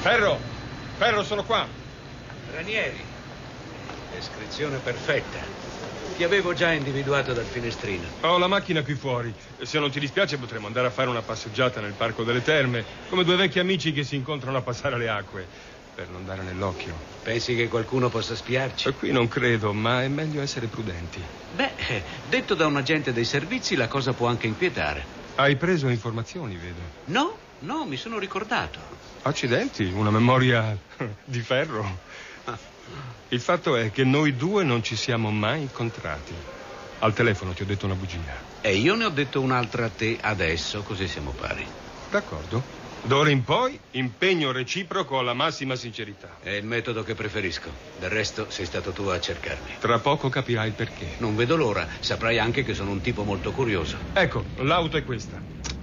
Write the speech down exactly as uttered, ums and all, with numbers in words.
Ferro! Ferro, sono qua! Ranieri. Descrizione perfetta. Ti avevo già individuato dal finestrino. Ho la macchina qui fuori. Se non ti dispiace potremmo andare a fare una passeggiata nel Parco delle Terme, come due vecchi amici che si incontrano a passare le acque, per non dare nell'occhio. Pensi che qualcuno possa spiarci? Qui non credo, ma è meglio essere prudenti. Beh, detto da un agente dei servizi, la cosa può anche inquietare. Hai preso informazioni, vedo. No, no, mi sono ricordato. Accidenti, una memoria di ferro. Il fatto è che noi due non ci siamo mai incontrati. Al telefono ti ho detto una bugia. E io ne ho detto un'altra a te adesso, così siamo pari. D'accordo. D'ora in poi, impegno reciproco alla massima sincerità. È il metodo che preferisco. Del resto, sei stato tu a cercarmi. Tra poco capirai il perché. Non vedo l'ora. Saprai anche che sono un tipo molto curioso. Ecco, l'auto è questa.